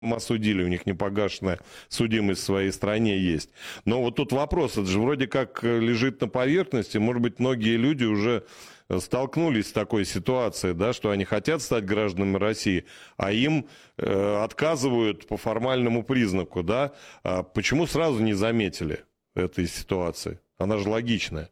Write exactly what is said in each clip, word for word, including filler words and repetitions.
осудили, у них непогашенная судимость в своей стране есть. Но вот тут вопрос, это же вроде как лежит на поверхности, может быть, многие люди уже столкнулись с такой ситуацией, да, что они хотят стать гражданами России, а им э, отказывают по формальному признаку, да. А почему сразу не заметили этой ситуации? Она же логичная.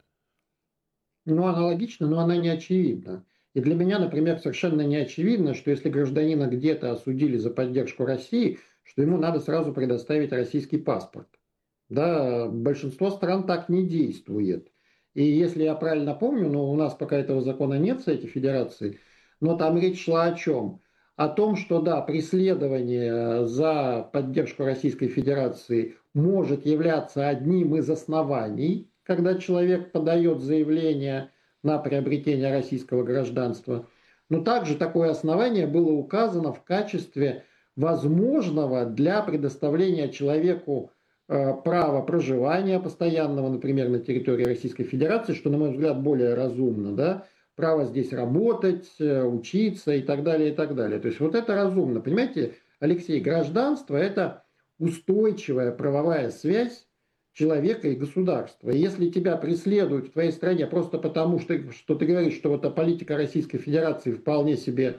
Ну, она логична, но она не очевидна. И для меня, например, совершенно не очевидно, что если гражданина где-то осудили за поддержку России, что ему надо сразу предоставить российский паспорт. Да, большинство стран так не действует. И если я правильно помню, но у нас пока этого закона нет в Совете Федерации, но там речь шла о чем? О том, что да, преследование за поддержку Российской Федерации может являться одним из оснований, когда человек подает заявление на приобретение российского гражданства. Но также такое основание было указано в качестве возможного для предоставления человеку э, права проживания постоянного, например, на территории Российской Федерации, что, на мой взгляд, более разумно, да, право здесь работать, э, учиться и так далее, и так далее. То есть вот это разумно. Понимаете, Алексей, гражданство – это устойчивая правовая связь человека и государства. И если тебя преследуют в твоей стране просто потому, что, что ты говоришь, что вот политика Российской Федерации вполне себе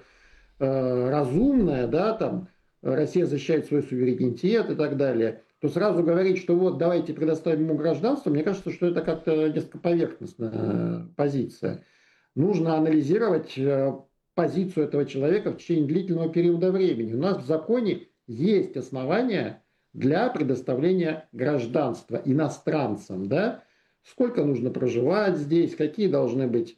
э, разумная, да, там Россия защищает свой суверенитет и так далее, то сразу говорить, что вот давайте предоставим ему гражданство, мне кажется, что это как-то несколько поверхностная позиция. Нужно анализировать э, позицию этого человека в течение длительного периода времени. У нас в законе есть основания для предоставления гражданства иностранцам, да, сколько нужно проживать здесь, какие должны быть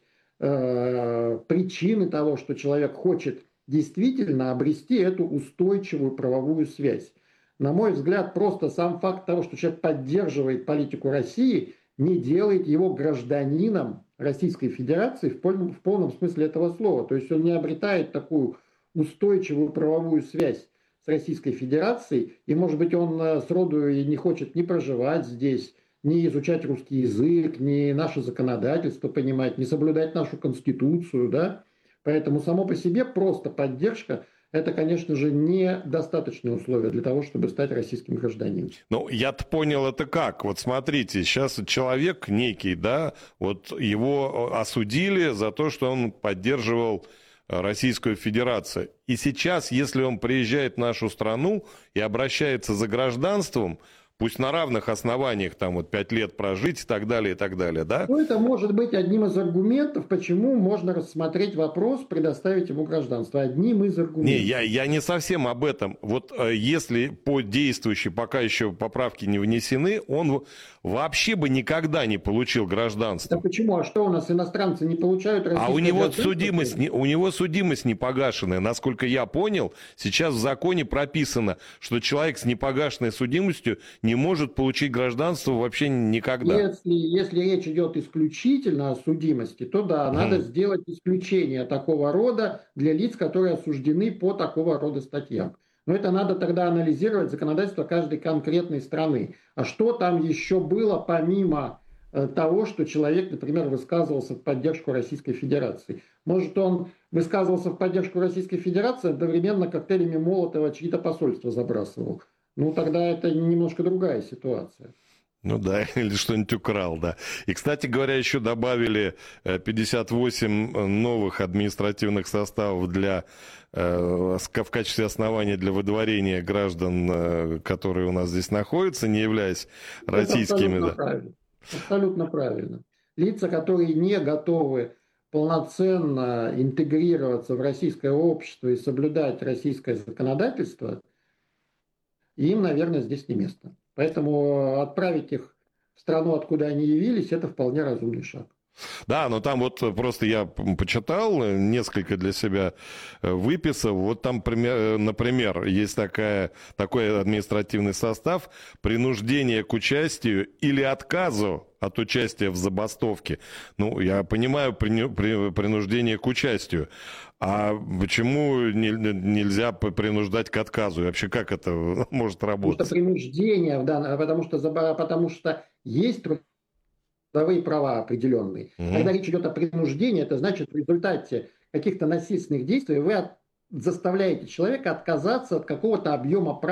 э, причины того, что человек хочет действительно обрести эту устойчивую правовую связь. На мой взгляд, просто сам факт того, что человек поддерживает политику России, не делает его гражданином Российской Федерации в полном, в полном смысле этого слова. То есть он не обретает такую устойчивую правовую связь с Российской Федерацией, и, может быть, он сроду и не хочет ни проживать здесь, ни изучать русский язык, ни наше законодательство понимать, ни соблюдать нашу Конституцию, да. Поэтому само по себе просто поддержка – это, конечно же, недостаточное условие для того, чтобы стать российским гражданином. Ну, я-то понял это как. Вот смотрите, сейчас человек некий, да, вот его осудили за то, что он поддерживал Российскую Федерацию. И сейчас, если он приезжает в нашу страну и обращается за гражданством, пусть на равных основаниях, там вот пять лет прожить и так далее, и так далее, да? Ну, это может быть одним из аргументов, почему можно рассмотреть вопрос, предоставить ему гражданство. Одним из аргументов. Не, я, я не совсем об этом. Вот если по действующей, пока еще поправки не внесены, он вообще бы никогда не получил гражданство. Да почему? А что у нас иностранцы не получают российское А у него гражданство? судимость, не, у него судимость не погашенная. Насколько я понял, сейчас в законе прописано, что человек с непогашенной судимостью не может получить гражданство вообще никогда. Если, если речь идет исключительно о судимости, то да, mm. надо сделать исключение такого рода для лиц, которые осуждены по такого рода статьям. Но это надо тогда анализировать законодательство каждой конкретной страны. А что там еще было помимо э, того, что человек, например, высказывался в поддержку Российской Федерации? Может, он высказывался в поддержку Российской Федерации, одновременно коктейлями Молотова чьи-то посольства забрасывал? Ну, тогда это немножко другая ситуация. Ну да, или что-нибудь украл, да. И, кстати говоря, еще добавили пятьдесят восемь новых административных составов для, в качестве основания для выдворения граждан, которые у нас здесь находятся, не являясь это российскими. Абсолютно да. правильно. Абсолютно правильно. Лица, которые не готовы полноценно интегрироваться в российское общество и соблюдать российское законодательство, им, наверное, здесь не место. Поэтому отправить их в страну, откуда они явились, это вполне разумный шаг. Да, но там вот просто я почитал, несколько для себя выписал. Вот там, например, есть такая, такой административный состав: принуждение к участию или отказу от участия в забастовке. Ну, я понимаю, принуждение к участию. А почему нельзя принуждать к отказу? И вообще, как это может работать? Потому что принуждение, да, потому что, потому что есть трудовые права определенные. Угу. Когда речь идет о принуждении, это значит, в результате каких-то насильственных действий вы заставляете человека отказаться от какого-то объема прав,